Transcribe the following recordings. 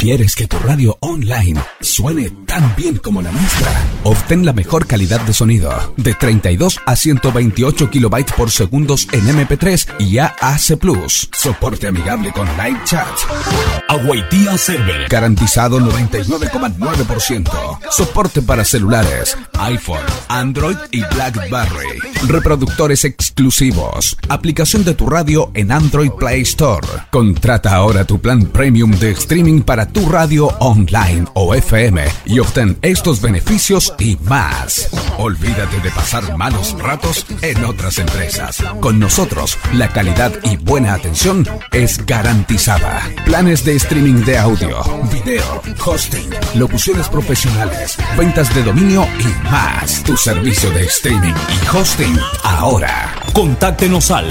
¿Quieres que tu radio online suene tan bien como la nuestra? Obtén la mejor calidad de sonido de 32 a 128 kilobytes por segundos en MP3 y AAC+. Soporte amigable con live chat. Aguaitía Server. Garantizado 99,9%. Soporte para celulares, iPhone, Android y BlackBerry. Reproductores exclusivos. Aplicación de tu radio en Android Play Store. Contrata ahora tu plan premium de streaming para tu radio online o FM y obtén estos beneficios y más. Olvídate de pasar malos ratos en otras empresas. Con nosotros, la calidad y buena atención es garantizada. Planes de streaming de audio, video, hosting, locuciones profesionales, ventas de dominio y más. Tu servicio de streaming y hosting ahora. Contáctenos al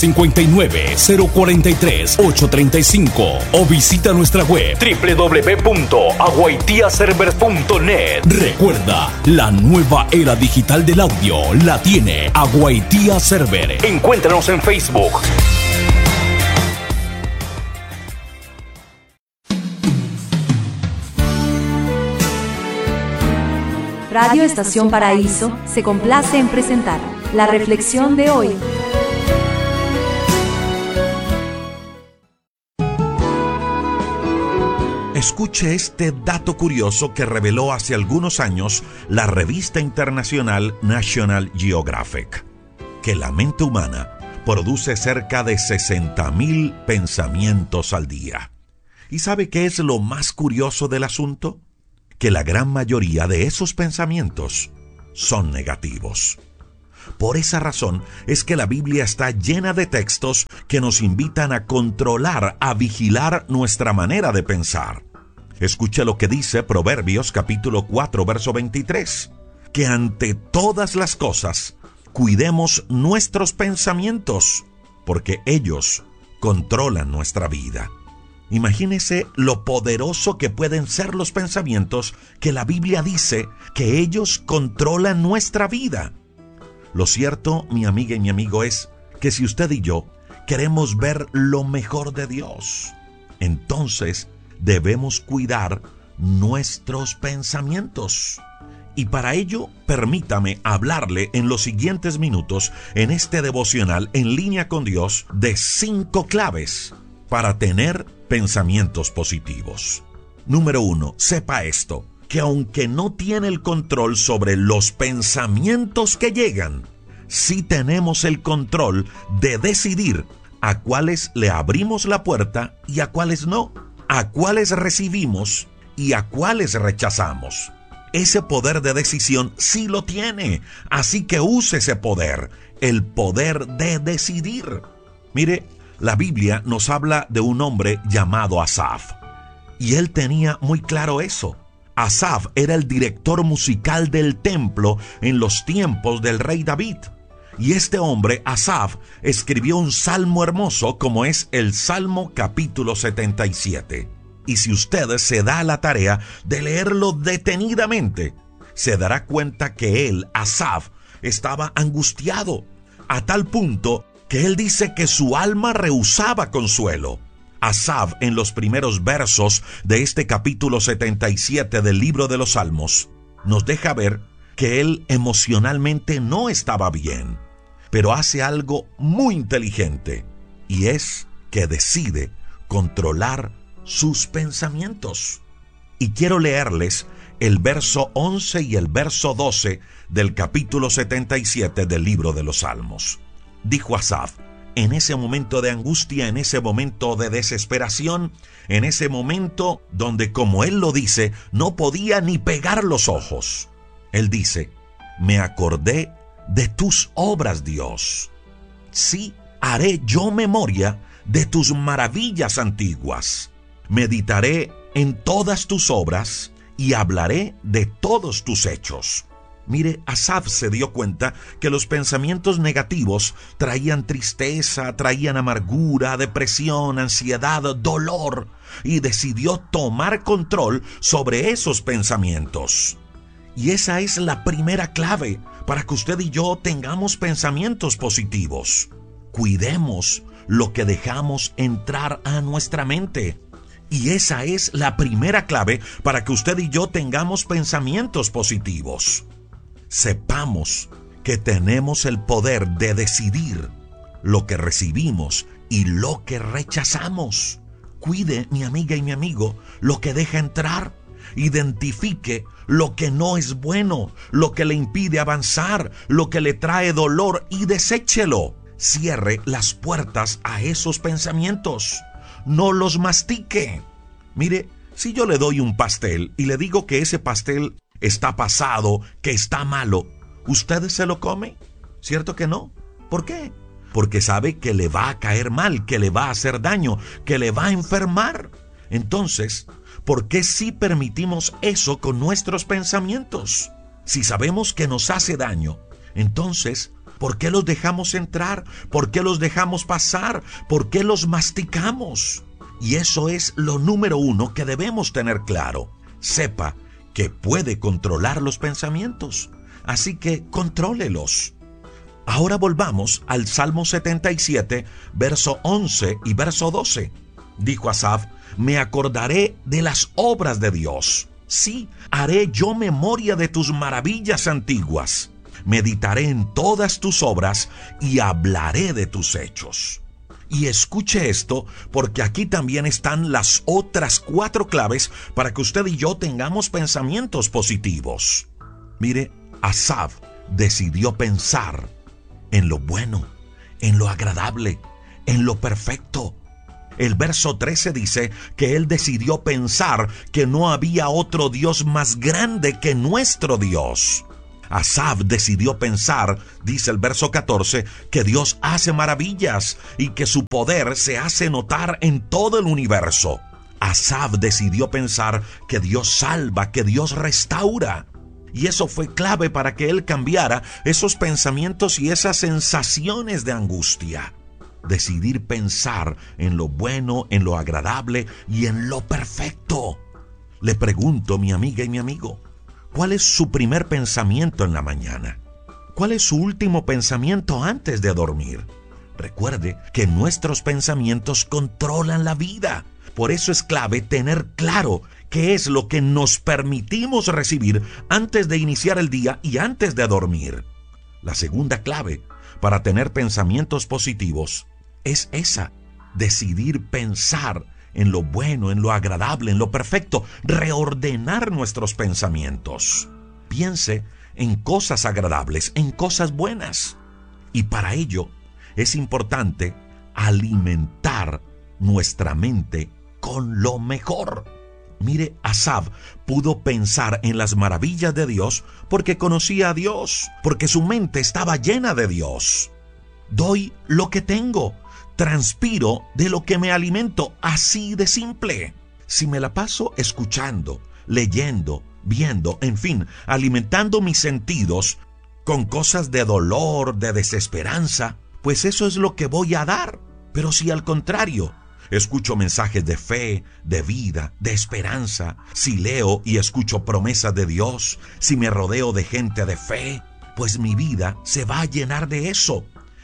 959-043-835 o visita nuestra web www.aguaitiaserver.net. Recuerda, la nueva era digital del audio la tiene Aguaitía Server. Encuéntranos en Facebook. Radio Estación Paraíso se complace en presentar la reflexión de hoy. Escuche este dato curioso que reveló hace algunos años la revista internacional National Geographic, que la mente humana produce cerca de 60,000 pensamientos al día. ¿Y sabe qué es lo más curioso del asunto? Que la gran mayoría de esos pensamientos son negativos. Por esa razón es que la Biblia está llena de textos que nos invitan a controlar, a vigilar nuestra manera de pensar. Escuche lo que dice Proverbios capítulo 4, verso 23, que ante todas las cosas cuidemos nuestros pensamientos, porque ellos controlan nuestra vida. Imagínese lo poderoso que pueden ser los pensamientos que la Biblia dice que ellos controlan nuestra vida. Lo cierto, mi amiga y mi amigo, es que si usted y yo queremos ver lo mejor de Dios, entonces debemos cuidar nuestros pensamientos. Y para ello, permítame hablarle en los siguientes minutos, en este devocional En Línea con Dios, de 5 claves para tener pensamientos positivos. Número 1, sepa esto, que aunque no tiene el control sobre los pensamientos que llegan, sí tenemos el control de decidir a cuáles le abrimos la puerta y a cuáles no, a cuáles recibimos y a cuáles rechazamos. Ese poder de decisión sí lo tiene, así que use ese poder, el poder de decidir. Mire, la Biblia nos habla de un hombre llamado Asaf, y él tenía muy claro eso. Asaf era el director musical del templo en los tiempos del rey David. Y este hombre, Asaf, escribió un salmo hermoso como es el Salmo capítulo 77. Y si usted se da la tarea de leerlo detenidamente, se dará cuenta que él, Asaf, estaba angustiado, a tal punto que él dice que su alma rehusaba consuelo. Asaf, en los primeros versos de este capítulo 77 del libro de los Salmos, nos deja ver que él emocionalmente no estaba bien, pero hace algo muy inteligente, y es que decide controlar sus pensamientos. Y quiero leerles el verso 11 y el verso 12 del capítulo 77 del libro de los Salmos. Dijo Asaf, en ese momento de angustia, en ese momento de desesperación, en ese momento donde, como él lo dice, no podía ni pegar los ojos. Él dice, me acordé de tus obras, Dios. Sí, haré yo memoria de tus maravillas antiguas. Meditaré en todas tus obras y hablaré de todos tus hechos. Mire, Asaf se dio cuenta que los pensamientos negativos traían tristeza, traían amargura, depresión, ansiedad, dolor, y decidió tomar control sobre esos pensamientos. Y esa es la primera clave para que usted y yo tengamos pensamientos positivos. Cuidemos lo que dejamos entrar a nuestra mente. Y esa es la primera clave para que usted y yo tengamos pensamientos positivos. Sepamos que tenemos el poder de decidir lo que recibimos y lo que rechazamos. Cuide, mi amiga y mi amigo, lo que deja entrar. Identifique lo que no es bueno, lo que le impide avanzar, lo que le trae dolor y deséchelo. Cierre las puertas a esos pensamientos. No los mastique. Mire, si yo le doy un pastel y le digo que ese pastel está pasado, que está malo, ¿usted se lo come? ¿Cierto que no? ¿Por qué? Porque sabe que le va a caer mal, que le va a hacer daño, que le va a enfermar. Entonces, ¿por qué sí permitimos eso con nuestros pensamientos? Si sabemos que nos hace daño, entonces, ¿por qué los dejamos entrar? ¿Por qué los dejamos pasar? ¿Por qué los masticamos? Y eso es lo número uno que debemos tener claro. Sepa que puede controlar los pensamientos, así que contrólelos. Ahora volvamos al Salmo 77, verso 11 y verso 12. Dijo Asaf: me acordaré de las obras de Dios. Sí, haré yo memoria de tus maravillas antiguas. Meditaré en todas tus obras y hablaré de tus hechos. Y escuche esto, porque aquí también están las otras 4 claves para que usted y yo tengamos pensamientos positivos. Mire, Asaf decidió pensar en lo bueno, en lo agradable, en lo perfecto. El verso 13 dice que él decidió pensar que no había otro Dios más grande que nuestro Dios. Asaf decidió pensar, dice el verso 14, que Dios hace maravillas y que su poder se hace notar en todo el universo. Asaf decidió pensar que Dios salva, que Dios restaura. Y eso fue clave para que él cambiara esos pensamientos y esas sensaciones de angustia. Decidir pensar en lo bueno, en lo agradable y en lo perfecto. Le pregunto, mi amiga y mi amigo, ¿cuál es su primer pensamiento en la mañana? ¿Cuál es su último pensamiento antes de dormir? Recuerde que nuestros pensamientos controlan la vida. Por eso es clave tener claro qué es lo que nos permitimos recibir antes de iniciar el día y antes de dormir. La segunda clave para tener pensamientos positivos es esa: decidir pensar en lo bueno, en lo agradable, en lo perfecto, reordenar nuestros pensamientos. Piense en cosas agradables, en cosas buenas. Y para ello es importante alimentar nuestra mente con lo mejor. Mire, Asaf pudo pensar en las maravillas de Dios porque conocía a Dios, porque su mente estaba llena de Dios. Doy lo que tengo, transpiro de lo que me alimento, así de simple. Si me la paso escuchando, leyendo, viendo, en fin, alimentando mis sentidos con cosas de dolor, de desesperanza, pues eso es lo que voy a dar. Pero si al contrario, escucho mensajes de fe, de vida, de esperanza, si leo y escucho promesas de Dios, si me rodeo de gente de fe, pues mi vida se va a llenar de eso.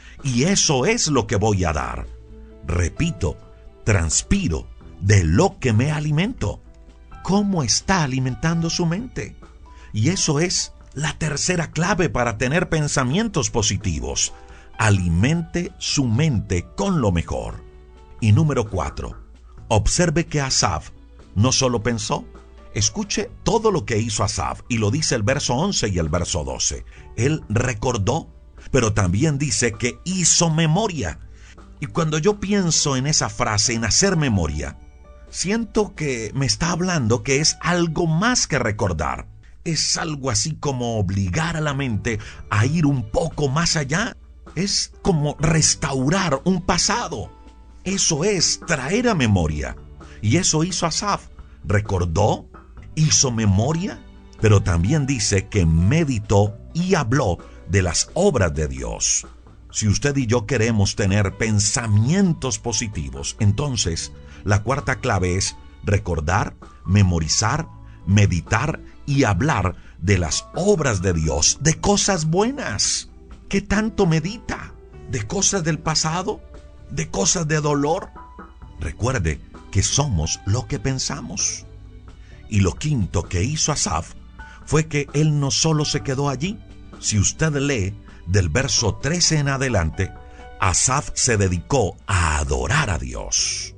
Y eso es lo que voy a dar. Repito, transpiro de lo que me alimento. ¿Cómo está alimentando su mente? Y eso es la tercera clave para tener pensamientos positivos. Alimente su mente con lo mejor. Y número 4, observe que Asaf no solo pensó. Escuche todo lo que hizo Asaf, y lo dice el verso 11 y el verso 12. Él recordó, pero también dice que hizo memoria. Y cuando yo pienso en esa frase, en hacer memoria, siento que me está hablando que es algo más que recordar. Es algo así como obligar a la mente a ir un poco más allá. Es como restaurar un pasado. Eso es traer a memoria. Y eso hizo Asaf. Recordó, hizo memoria, pero también dice que meditó y habló de las obras de Dios. Si usted y yo queremos tener pensamientos positivos, entonces la cuarta clave es recordar, memorizar, meditar y hablar de las obras de Dios, de cosas buenas. ¿Qué tanto medita? ¿De cosas del pasado? ¿De cosas de dolor? Recuerde que somos lo que pensamos. Y lo quinto que hizo Asaf fue que él no solo se quedó allí. Si usted lee del verso 13 en adelante, Asaf se dedicó a adorar a Dios.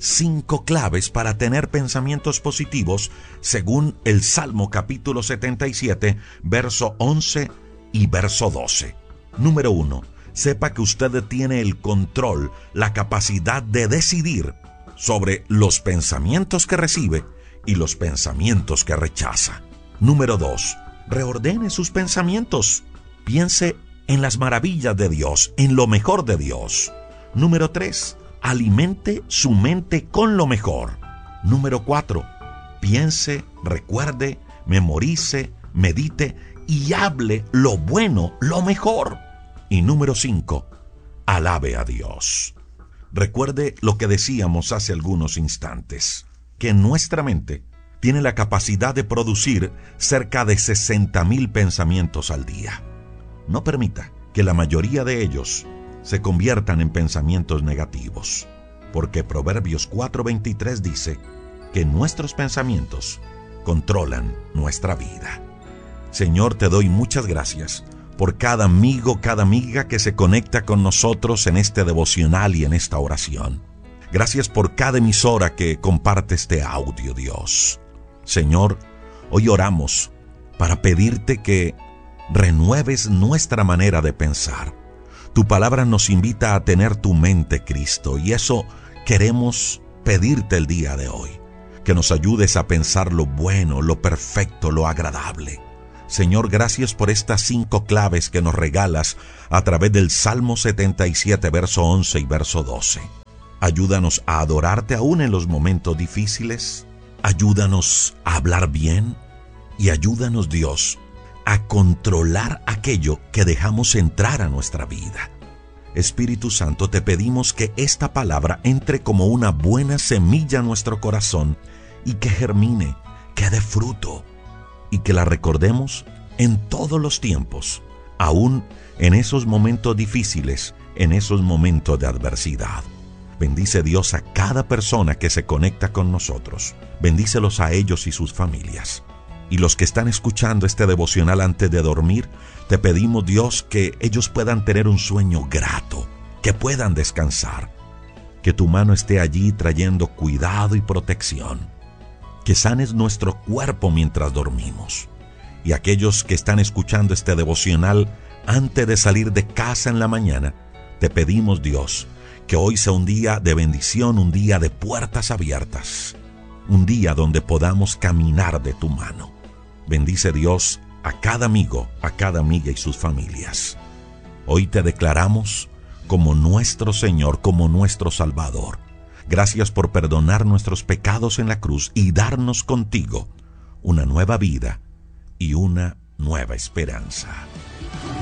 5 claves para tener pensamientos positivos según el Salmo capítulo 77, verso 11 y verso 12. Número 1. Sepa que usted tiene el control, la capacidad de decidir sobre los pensamientos que recibe y los pensamientos que rechaza. Número 2. Reordene sus pensamientos. Piense en las maravillas de Dios, en lo mejor de Dios. Número 3. Alimente su mente con lo mejor. Número 4. Piense, recuerde, memorice, medite y hable lo bueno, lo mejor. Y número 5. Alabe a Dios. Recuerde lo que decíamos hace algunos instantes, que nuestra mente tiene la capacidad de producir cerca de 60,000 pensamientos al día. No permita que la mayoría de ellos se conviertan en pensamientos negativos, porque Proverbios 4:23 dice que nuestros pensamientos controlan nuestra vida. Señor, te doy muchas gracias por cada amigo, cada amiga que se conecta con nosotros en este devocional y en esta oración. Gracias por cada emisora que comparte este audio, Dios. Señor, hoy oramos para pedirte que renueves nuestra manera de pensar. Tu palabra nos invita a tener tu mente, Cristo, y eso queremos pedirte el día de hoy. Que nos ayudes a pensar lo bueno, lo perfecto, lo agradable. Señor, gracias por estas 5 claves que nos regalas a través del Salmo 77, verso 11 y verso 12. Ayúdanos a adorarte aún en los momentos difíciles. Ayúdanos a hablar bien y ayúdanos, Dios, a controlar aquello que dejamos entrar a nuestra vida. Espíritu Santo, te pedimos que esta palabra entre como una buena semilla en nuestro corazón y que germine, que dé fruto y que la recordemos en todos los tiempos, aún en esos momentos difíciles, en esos momentos de adversidad. Bendice, Dios, a cada persona que se conecta con nosotros. Bendícelos a ellos y sus familias. Y los que están escuchando este devocional antes de dormir, te pedimos, Dios, que ellos puedan tener un sueño grato, que puedan descansar, que tu mano esté allí trayendo cuidado y protección, que sanes nuestro cuerpo mientras dormimos. Y aquellos que están escuchando este devocional antes de salir de casa en la mañana, te pedimos, Dios, que hoy sea un día de bendición, un día de puertas abiertas, un día donde podamos caminar de tu mano. Bendice, Dios, a cada amigo, a cada amiga y sus familias. Hoy te declaramos como nuestro Señor, como nuestro Salvador. Gracias por perdonar nuestros pecados en la cruz y darnos contigo una nueva vida y una nueva esperanza.